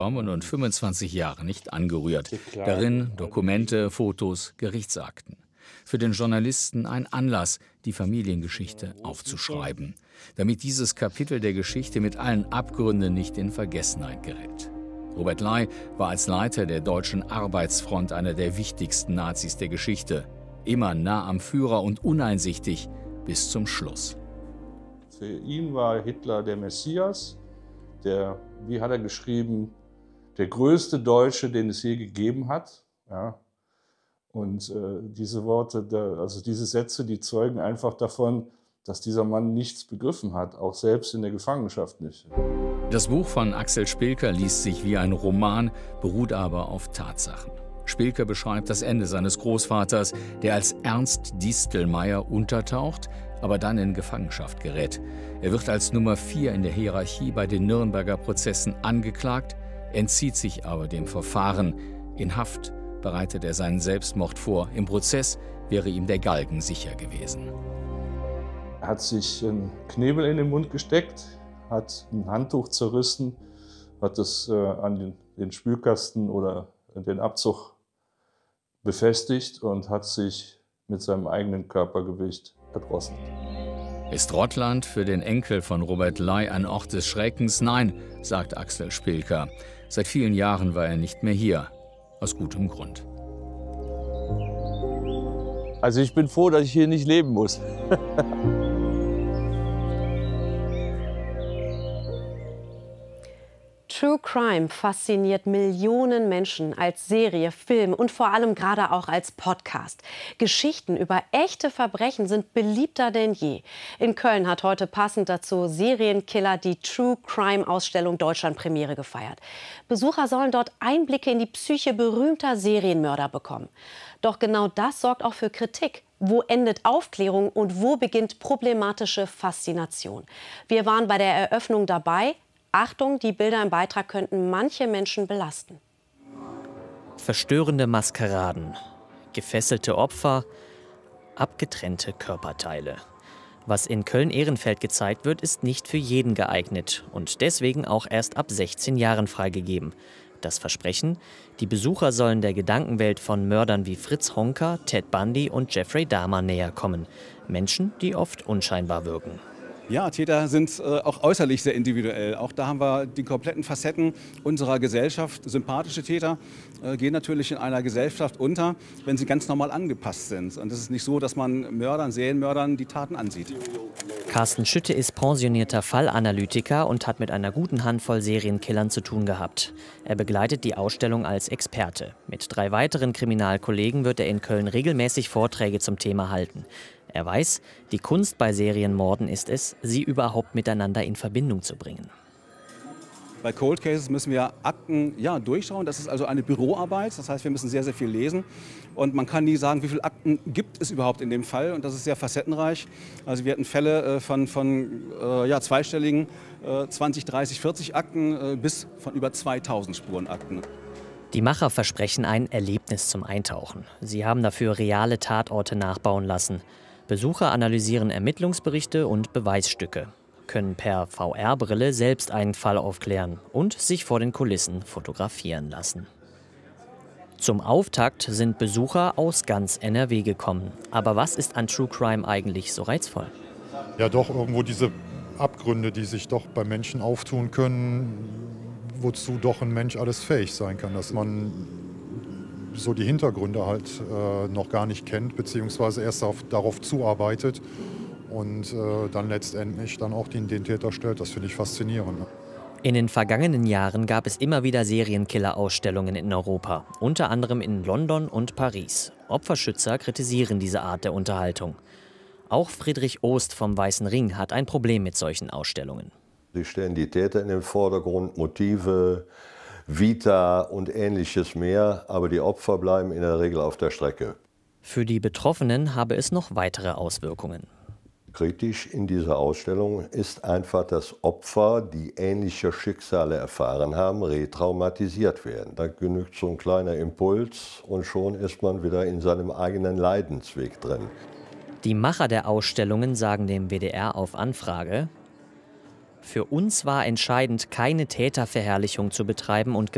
und 25 Jahre nicht angerührt. Darin Dokumente, Fotos, Gerichtsakten. Für den Journalisten ein Anlass, die Familiengeschichte aufzuschreiben, damit dieses Kapitel der Geschichte mit allen Abgründen nicht in Vergessenheit gerät. Robert Ley war als Leiter der Deutschen Arbeitsfront einer der wichtigsten Nazis der Geschichte. Immer nah am Führer und uneinsichtig bis zum Schluss. Für ihn war Hitler der Messias, wie hat er geschrieben, der größte Deutsche, den es je gegeben hat. Ja. Und diese Worte, also diese Sätze, die zeugen einfach davon, dass dieser Mann nichts begriffen hat, auch selbst in der Gefangenschaft nicht. Das Buch von Axel Spilker liest sich wie ein Roman, beruht aber auf Tatsachen. Spilker beschreibt das Ende seines Großvaters, der als Ernst Distelmeyer untertaucht, aber dann in Gefangenschaft gerät. Er wird als Nummer 4 in der Hierarchie bei den Nürnberger Prozessen angeklagt, entzieht sich aber dem Verfahren. In Haft bereitet er seinen Selbstmord vor. Im Prozess wäre ihm der Galgen sicher gewesen. Er hat sich einen Knebel in den Mund gesteckt, hat ein Handtuch zerrissen, hat es an den Spülkasten oder den Abzug befestigt und hat sich mit seinem eigenen Körpergewicht erdrosselt. Ist Rottland für den Enkel von Robert Ley ein Ort des Schreckens? Nein, sagt Axel Spilker. Seit vielen Jahren war er nicht mehr hier. Aus gutem Grund. Also ich bin froh, dass ich hier nicht leben muss. True Crime fasziniert Millionen Menschen als Serie, Film und vor allem gerade auch als Podcast. Geschichten über echte Verbrechen sind beliebter denn je. In Köln hat heute passend dazu Serienkiller die True Crime Ausstellung Deutschland Premiere gefeiert. Besucher sollen dort Einblicke in die Psyche berühmter Serienmörder bekommen. Doch genau das sorgt auch für Kritik. Wo endet Aufklärung und wo beginnt problematische Faszination? Wir waren bei der Eröffnung dabei. Achtung, die Bilder im Beitrag könnten manche Menschen belasten. Verstörende Maskeraden, gefesselte Opfer, abgetrennte Körperteile. Was in Köln-Ehrenfeld gezeigt wird, ist nicht für jeden geeignet und deswegen auch erst ab 16 Jahren freigegeben. Das Versprechen: Die Besucher sollen der Gedankenwelt von Mördern wie Fritz Honka, Ted Bundy und Jeffrey Dahmer näher kommen. Menschen, die oft unscheinbar wirken. Ja, Täter sind auch äußerlich sehr individuell. Auch da haben wir die kompletten Facetten unserer Gesellschaft. Sympathische Täter gehen natürlich in einer Gesellschaft unter, wenn sie ganz normal angepasst sind. Und es ist nicht so, dass man Mördern, Serienmördern die Taten ansieht. Carsten Schütte ist pensionierter Fallanalytiker und hat mit einer guten Handvoll Serienkillern zu tun gehabt. Er begleitet die Ausstellung als Experte. Mit 3 weiteren Kriminalkollegen wird er in Köln regelmäßig Vorträge zum Thema halten. Er weiß, die Kunst bei Serienmorden ist es, sie überhaupt miteinander in Verbindung zu bringen. Bei Cold Cases müssen wir Akten durchschauen. Das ist also eine Büroarbeit. Das heißt, wir müssen sehr, sehr viel lesen. Und man kann nie sagen, wie viele Akten gibt es überhaupt in dem Fall. Und das ist sehr facettenreich. Also wir hatten Fälle von zweistelligen 20, 30, 40 Akten bis von über 2000 Spurenakten. Die Macher versprechen ein Erlebnis zum Eintauchen. Sie haben dafür reale Tatorte nachbauen lassen. Besucher analysieren Ermittlungsberichte und Beweisstücke, können per VR-Brille selbst einen Fall aufklären und sich vor den Kulissen fotografieren lassen. Zum Auftakt sind Besucher aus ganz NRW gekommen. Aber was ist an True Crime eigentlich so reizvoll? Ja, doch irgendwo diese Abgründe, die sich doch bei Menschen auftun können, wozu doch ein Mensch alles fähig sein kann, dass man so die Hintergründe halt noch gar nicht kennt, beziehungsweise erst darauf zuarbeitet und dann letztendlich dann auch den Täter stellt. Das finde ich faszinierend. In den vergangenen Jahren gab es immer wieder Serienkiller-Ausstellungen in Europa, unter anderem in London und Paris. Opferschützer kritisieren diese Art der Unterhaltung. Auch Friedrich Ost vom Weißen Ring hat ein Problem mit solchen Ausstellungen. Sie stellen die Täter in den Vordergrund, Motive, Vita und Ähnliches mehr, aber die Opfer bleiben in der Regel auf der Strecke. Für die Betroffenen habe es noch weitere Auswirkungen. Kritisch in dieser Ausstellung ist einfach, dass Opfer, die ähnliche Schicksale erfahren haben, retraumatisiert werden. Da genügt so ein kleiner Impuls und schon ist man wieder in seinem eigenen Leidensweg drin. Die Macher der Ausstellungen sagen dem WDR auf Anfrage: Für uns war entscheidend, keine Täterverherrlichung zu betreiben und